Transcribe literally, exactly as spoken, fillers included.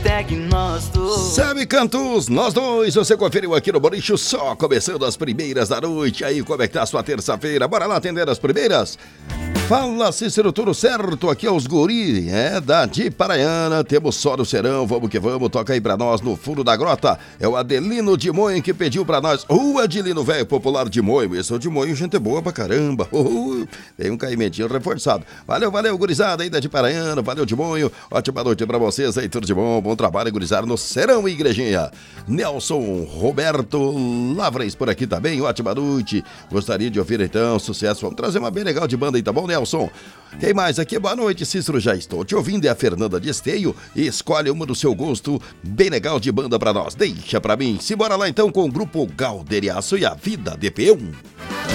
diagnóstico. Sabe, Cantos, nós dois, você conferiu aqui no Boricho, só começando as primeiras da noite. Aí, como é que tá a sua terça-feira? Bora lá atender as primeiras? Fala, Cícero, tudo certo? Aqui é os guri, é da de Paraiana, temos só no serão, vamos que vamos, toca aí pra nós no fundo da grota. É o Adelino de Moinho que pediu pra nós, o Adelino velho popular de Moinho, esse é o de Moinho, gente boa pra caramba, uh, tem um caimentinho reforçado. Valeu, valeu, gurizada aí da de Paraiana, valeu de Moinho, ótima noite pra vocês aí, tudo de bom, bom trabalho, gurizada, no serão, igrejinha. Nelson Roberto Lavres por aqui também, ótima noite, gostaria de ouvir então, sucesso, vamos trazer uma bem legal de banda aí, tá bom, né? Nelson. Quem mais aqui? Boa noite, Cícero, já estou te ouvindo, é a Fernanda de Esteio, escolhe uma do seu gosto, bem legal de banda pra nós, deixa pra mim, simbora lá então com o grupo Galderiaço e a Vida de Peão.